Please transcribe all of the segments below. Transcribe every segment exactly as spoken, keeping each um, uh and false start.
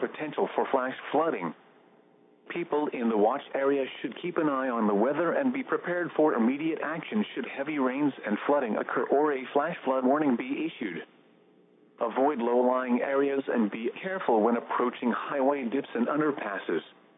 potential for flash flooding. People in the watch area should keep an eye on the weather and be prepared for immediate action should heavy rains and flooding occur or a flash flood warning be issued. Avoid low-lying areas and be careful when approaching highway dips and underpasses.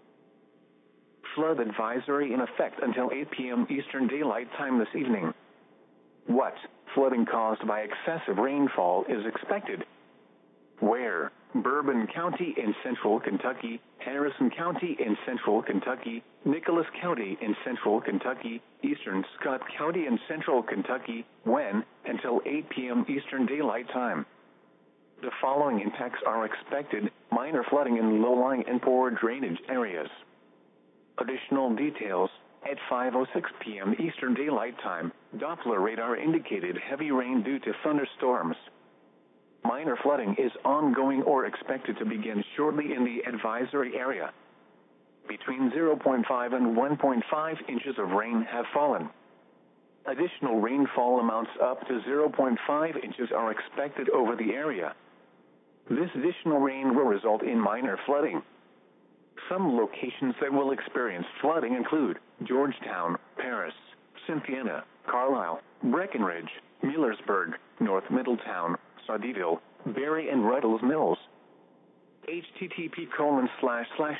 Flood advisory in effect until eight p m Eastern Daylight Time this evening. What flooding caused by excessive rainfall is expected? Where? Bourbon County in central Kentucky, Harrison County in central Kentucky, Nicholas County in central Kentucky, Eastern Scott County in central Kentucky. When? Until eight p m Eastern Daylight Time. The following impacts are expected: minor flooding in low-lying and poor drainage areas. Additional details: at five oh six p m Eastern Daylight Time, Doppler radar indicated heavy rain due to thunderstorms. Minor flooding is ongoing or expected to begin shortly in the advisory area. Between zero point five and one point five inches of rain have fallen. Additional rainfall amounts up to zero point five inches are expected over the area. This additional rain will result in minor flooding. Some locations that will experience flooding include Georgetown, Paris, Cynthiana, Carlisle, Breckenridge, Millersburg, North Middletown, Sardeville, Berry and Ruddles Mills. H T T P colon slash slash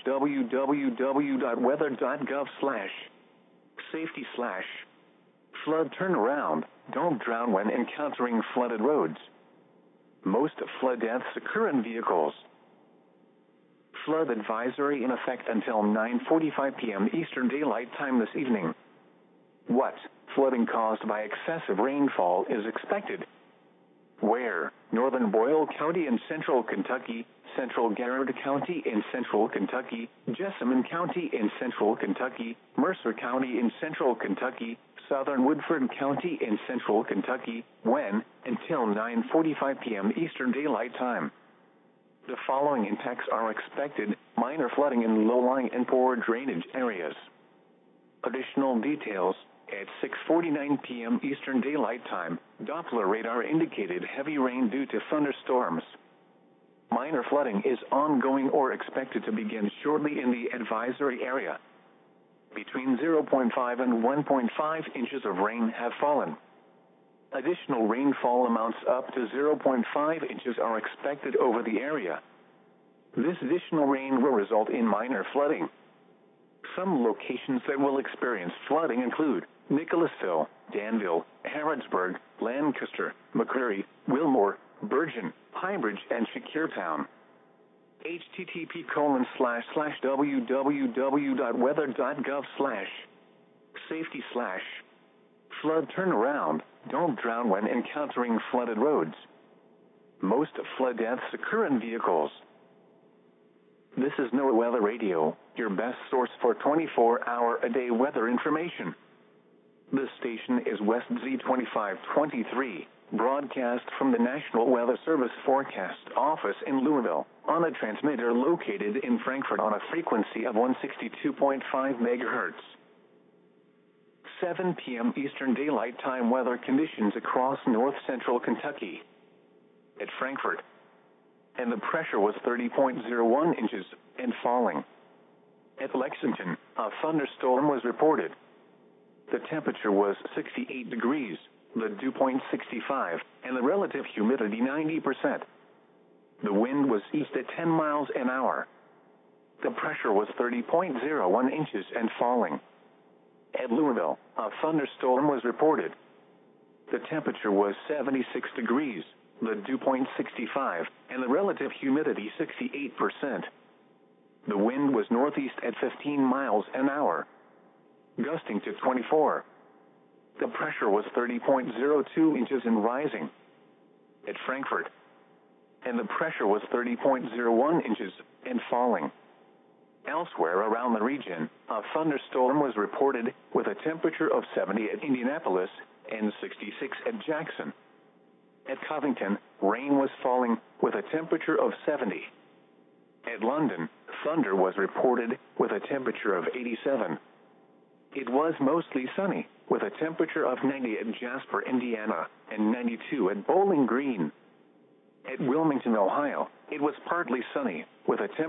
www.weather.gov slash safety slash flood turnaround. Don't drown when encountering flooded roads. Most flood deaths occur in vehicles. Flood advisory in effect until nine forty-five p m Eastern Daylight Time this evening. What flooding caused by excessive rainfall is expected? Where? Northern Boyle County in central Kentucky, Central Garrard County in central Kentucky, Jessamine County in central Kentucky, Mercer County in central Kentucky, Southern Woodford County in central Kentucky. When? Until nine forty-five p m Eastern Daylight Time. The following impacts are expected: minor flooding in low-lying and poor drainage areas. Additional details: at six forty-nine p m Eastern Daylight Time, Doppler radar indicated heavy rain due to thunderstorms. Minor flooding is ongoing or expected to begin shortly in the advisory area. Between zero point five and one point five inches of rain have fallen. Additional rainfall amounts up to zero point five inches are expected over the area. This additional rain will result in minor flooding. Some locations that will experience flooding include Nicholasville, Danville, Harrodsburg, Lancaster, McCreary, Wilmore, Bergen, Highbridge, and Shakirtown. H T T P colon slash slash www.weather.gov slash safety slash flood turnaround. Don't drown when encountering flooded roads. Most flood deaths occur in vehicles. This is NOAA Weather Radio, your best source for twenty-four hour a day weather information. This station is West Z twenty-five twenty-three, broadcast from the National Weather Service Forecast Office in Louisville, on a transmitter located in Frankfort on a frequency of one sixty-two point five megahertz. seven p m Eastern Daylight Time weather conditions across north central Kentucky. At Frankfort, and the pressure was thirty point zero one inches and falling. At Lexington, a thunderstorm was reported. The temperature was sixty-eight degrees, the dew point sixty-five, and the relative humidity ninety percent. The wind was east at ten miles an hour. The pressure was thirty point zero one inches and falling. At Louisville, a thunderstorm was reported. The temperature was seventy-six degrees, the dew point sixty-five, and the relative humidity sixty-eight percent. The wind was northeast at fifteen miles an hour, gusting to twenty-four. The pressure was thirty point zero two inches and rising. At Frankfort, and the pressure was thirty point zero one inches and falling. Elsewhere around the region, a thunderstorm was reported with a temperature of seventy at Indianapolis and sixty-six at Jackson. At Covington, rain was falling with a temperature of seventy. At London, thunder was reported with a temperature of eighty-seven. It was mostly sunny, with a temperature of ninety at Jasper, Indiana, and ninety-two at Bowling Green. At Wilmington, Ohio, it was partly sunny, with a temperature